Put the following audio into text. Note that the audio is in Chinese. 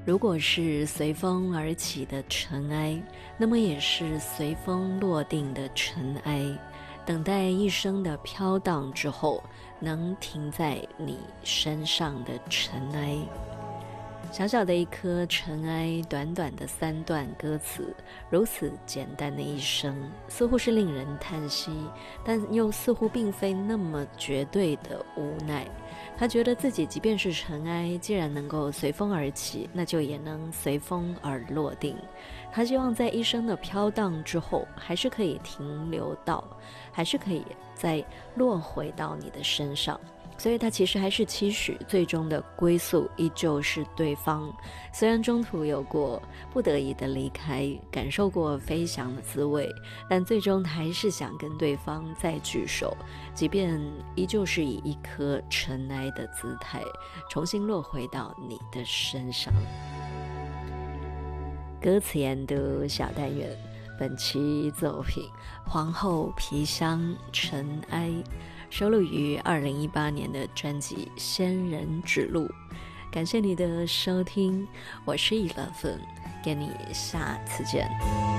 如果是随风而起的尘埃，那么也是随风落定的尘埃，等待一生的飘荡之后，能停在你身上的尘埃。小小的一颗尘埃，短短的3段歌词，如此简单的一生，似乎是令人叹息，但又似乎并非那么绝对的无奈。他觉得自己即便是尘埃，既然能够随风而起，那就也能随风而落定。他希望在一生的飘荡之后，还是可以停留到，还是可以再落回到你的身上。所以他其实还是期许最终的归宿依旧是对方，虽然中途有过不得已的离开，感受过飞翔的滋味，但最终他还是想跟对方再聚首，即便依旧是以一颗尘埃的姿态重新落回到你的身上。歌词研读小单元，本期作品《皇后皮箱尘埃》，收录于2018年的专辑《仙人指路》。感谢你的收听，我是11，跟你下次见。